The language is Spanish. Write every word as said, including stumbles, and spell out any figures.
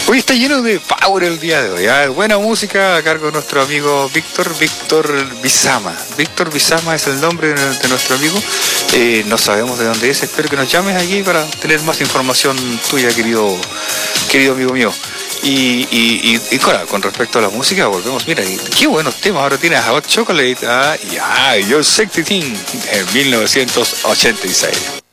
Hoy está lleno de power el día de hoy. ¿eh? Buena música a cargo de nuestro amigo Víctor, Víctor Bizama. Víctor Bizama es el nombre de nuestro amigo. Eh, no sabemos de dónde es. Espero que nos llames aquí para tener más información tuya, querido, querido amigo mío. Y, y, y, y con, con respecto a la música, volvemos. Mira, qué buenos temas. Ahora tienes Hot Chocolate. ¿eh? Y ah, Your Sexy Thing en mil novecientos ochenta y seis.